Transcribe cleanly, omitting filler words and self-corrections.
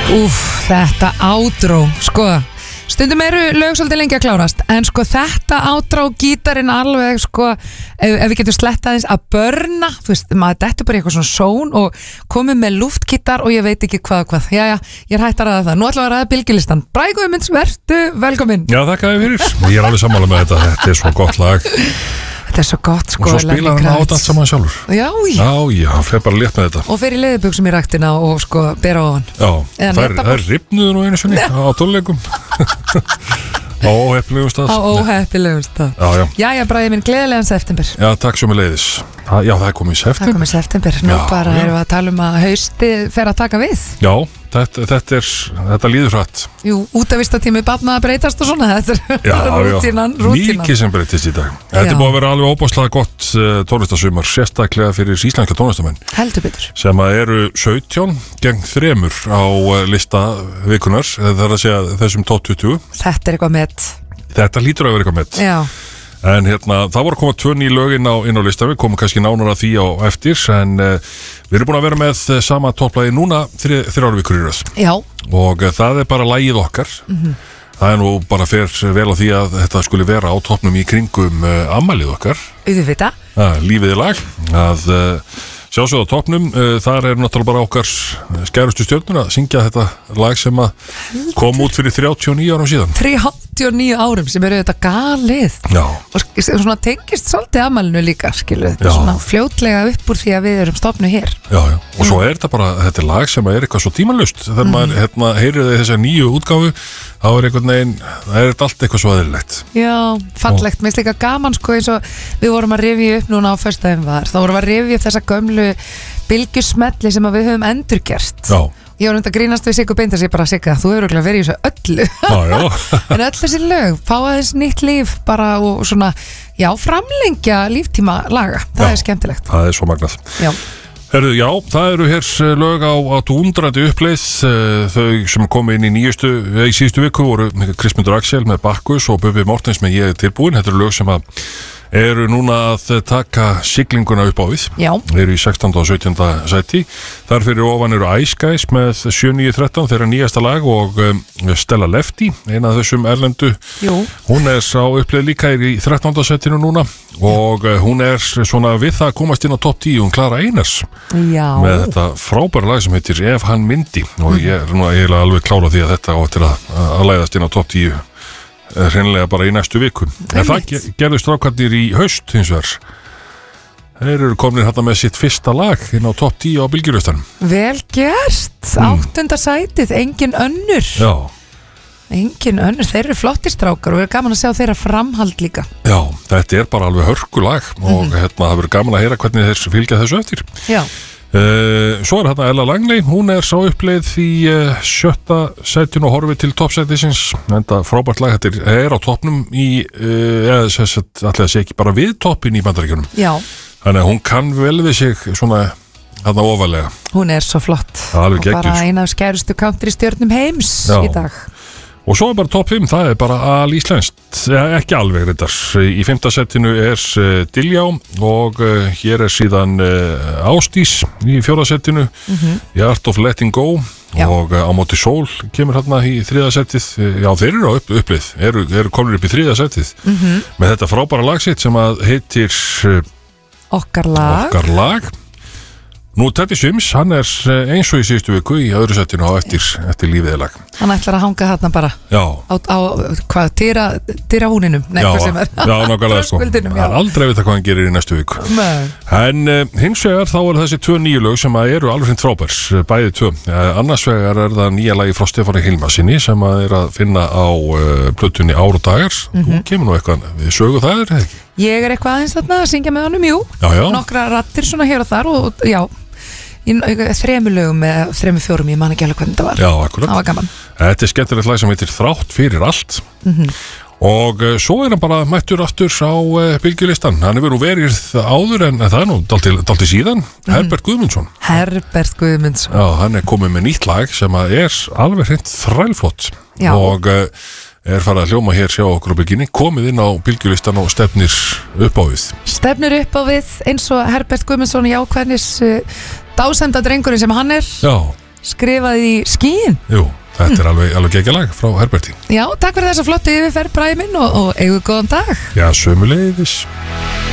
Þetta átró, sko stundum eru lög svolítið lengi að klárast en sko þetta átrá gítarinn alveg sko, ef við getum sletta aðeins að börna, þú veist, maður dettur bara í eitthvað svona són og komið með luftgítar og ég veit ekki hvað, jæja, ég er hægt að ræða það, nú ætlum við að ræða bylgjulistan. Bragi Guðmunds, vertu velkominn. Já, þakka þér fyrir, ég er alveg sammála með þetta er svo gott lag. Þetta er svo gott sko. Og svo spilar hann át allt saman sjálfur. Já, hann fer bara létt með þetta. Og fer í leðubuxum í ræktina og sko bera á hann. Já, það er rifnuður nú einu sinni á tónleikum. Á óheppilegum stað. Á óheppilegum stað. Jæja, Bragi minn, gleðilegan september. Já, takk sömuleiðis. Já, það er komið í september. Það er komið í september. Nú bara erum við að tala um að haustið fer að taka við. Já, þetta líður hratt. Jú, útavistatími barna að breytast og svona. Þetta er rútínan. Mikið sem breytist í dag. Þetta er búið að vera alveg óbúslega gott tónlistasumar, sérstaklega fyrir íslenska tónlistamenn. Heldur betur. Sem að eru 17 gegn 3 á lista vikunar, það er að segja þessum top 20. Þetta er eitthvað met. Þetta lítur að vera eitthvað met. Já. En það voru að koma 2 ný lög inn á listan, við komum kannski nánar að því á eftir, en við erum búin að vera með sama topplagi núna 3 vikur í röð. Já. Og það er bara lagið okkar. Það er nú bara fer vel á því að þetta skuli vera á toppnum í kringum afmælið okkar. Auðvita. Lífið í lag, að sjálfsögðu á toppnum, þar er náttúrulega bara okkar skærustu stjörnur að syngja þetta lag sem að kom út fyrir 39 árum síðan. 39 árum sem eru þetta galið. Já. Og svona tengist svolítið afmælinu líka, skilu. Þetta er svona fljótlega upp úr því að við erum stofnu hér. Já. Og svo er þetta bara, þetta er lag sem er eitthvað svo tímanlaust. Þegar maður heyrir þessa nýju útgáfu, þá er einhvern veginn, það er allt eitthvað svo aðeinslegt. Já, fallegt, mér finnst líka gaman sko eins og við vorum að rifja upp núna á föstudaginn var, þá vorum við að rifja upp þessa gömlu bylgjusmelli sem við höfum endurgert. Já. Ég var að grínast við Siggu Beindas, ég bara Sigga, þú hefur örugglega verið í þessu öllu. Já. En öll þessi lög, fá aðeins nýtt líf bara og svona, framlengja líftíma laga, það er skemmtilegt. Það er svo magnað. Já. Já, það eru hér lög á dúndrandi uppleið, þau sem komu inn í síðustu viku voru Kristmundur Axel með Bakkus og Bubbi Mortens með Ég er tilbúin. Þetta eru lög sem eru núna að taka siglinguna upp á við. Já. Eru í 16. og 17. sæti. Þar fyrir ofan eru Ice Guys með 7-9-13, þeirra nýjasta lag, og Stella Lefty, eina af þessum erlendu. Jú. Hún er sá uppleið líka í 13. sætinu núna og hún er svona við það að komast inn á top 10, hún Klara Einars. Já. Með þetta frábæra lag sem heitir Ef hann myndi, og ég er nú eiginlega alveg klára því að þetta áttir að læðast inn á top 10 hreinlega bara í næstu viku. En það gerðu strákarnir í haust hins vegar. Þeir eru komin hérna með sitt fyrsta lag inn á top 10 á bylgjulistanum. Vel gert, 8. sætið, engin önnur. Já. Engin önnur, þeir eru flottir strákar og er gaman að sjá þeirra framhald líka. Já, þetta er bara alveg hörkulag og það verður gaman að heyra hvernig þeir fylgja þessu eftir. Já. Svo er hérna Ella Langley, hún er sá uppleið í 7. sætinu og horfið til toppsætisins, enda frábært lag. Þetta er á toppnum í allir að segja ekki bara við toppin í Bandaríkjunum. Já. Þannig að hún kann vel við sig svona hérna ofalega. Hún er svo flott og bara eina af skærustu country stjörnum heims í dag. Og svo er bara topp 5, það er bara alíslenskt, ekki alveg reyndar. Í 5. setinu er Diljá og hér er síðan Ásdís í 4. setinu, The Art of Letting Go. Já. Og á móti Sól kemur hérna í 3. setið. Já, þeir eru á upplið, eru komin upp í 3. setið með þetta frábæra lagsitt sem að heitir Okkar lag. Nú, Teddy Swims, hann er eins og í síðustu viku í öðru setinu á eftir lífið lag. Hann ætlar að hanga þarna bara á hvað, týra húninum? Nei, hvað sem er. Já, nákvæmlega sko. Það er aldrei vita hvað hann gerir í næstu viku. Nei. En hins vegar þá eru þessi 2 nýju lög sem eru alveg hreint frábærs, bæði 2. Annars vegar er það nýja lagi frá Stefáni Hilmarsinni sem er að finna á plötunni Ár og dagar. Þú kemur nú eitthvað við sögu það, er það ekki? Ég er eitthvað aðeins þarna að syngja með honum, jú. Nokkra rattir svona hér og þar og já. Í 3 lögum eða 3-4, ég man ekki alveg hvernig þetta var. Já, akkurat. Það var gaman. Þetta er skemmtilegt lag sem heitir Þrátt fyrir allt. Og svo er hann bara mættur aftur á bylgjulistan. Hann hefur nú verið áður en það er nú dálítið síðan. Herbert Guðmundsson. Já, hann er komið með nýtt lag sem er alveg hreint þrælflott. Já. Og er farið að hljóma hér sjá okkur á bylginni, komið inn á bylgjulistan og stefnir upp á við. Stefnir upp á við eins og Herbert Guðmundsson, jákvæðnis dásenda drengurinn sem hann er. Já. skrifað í skíin. Jú, þetta alveg ekki lag frá Herberti. Já, takk fyrir þessa flottu yfirferð Bragi minn og eigum góðan dag. Já, sömuleiðis.